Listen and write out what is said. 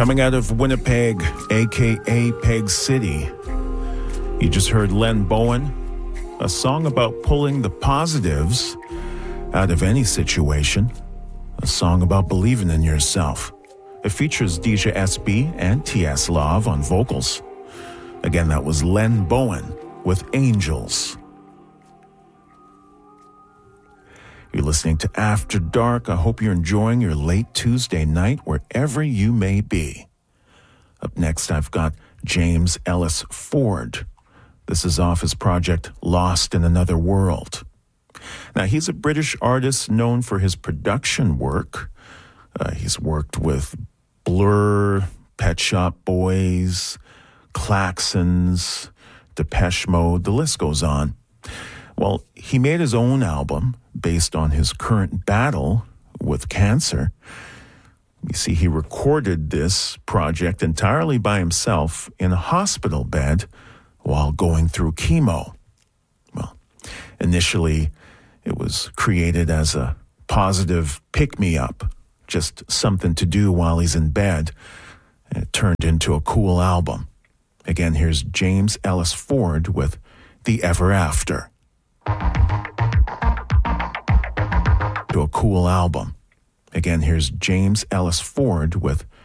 Coming out of Winnipeg, a.k.a. Peg City, you just heard Len Bowen, a song about pulling the positives out of any situation, a song about believing in yourself. It features DJ SB and T.S. Love on vocals. Again, that was Len Bowen with Angels. You're listening to After Dark. I hope you're enjoying your late Tuesday night wherever you may be. Up next, I've got James Ellis Ford. This is off his project Lost in Another World. Now, he's a British artist known for his production work. He's worked with Blur, Pet Shop Boys, Klaxons, Depeche Mode, the list goes on. Well, he made his own album based on his current battle with cancer. You see, he recorded this project entirely by himself in a hospital bed while going through chemo. Well, initially, it was created as a positive pick-me-up, just something to do while he's in bed. And it turned into a cool album. Again, here's James Ellis Ford with The Ever After. To a cool album. Again, here's James Ellis Ford with